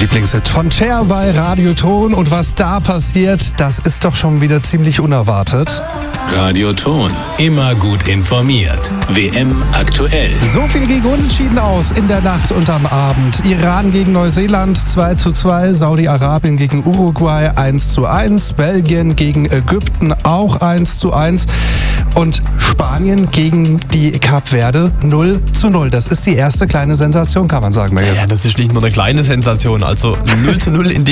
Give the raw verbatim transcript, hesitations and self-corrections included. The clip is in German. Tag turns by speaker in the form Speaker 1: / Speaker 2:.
Speaker 1: Lieblingshit von Cher bei Radio Ton. Und was da passiert, das ist doch schon wieder ziemlich unerwartet.
Speaker 2: Radio Ton, immer gut informiert. W M aktuell.
Speaker 1: So viel gegen Unentschieden aus in der Nacht und am Abend. Iran gegen Neuseeland zwei zu zwei, Saudi-Arabien gegen Uruguay eins zu eins, Belgien gegen Ägypten auch eins zu eins und Spanien gegen die Kap Verde null zu null. Das ist die erste kleine Sensation, kann man sagen.
Speaker 3: Ja, das ist nicht nur eine kleine Sensation, also null zu null in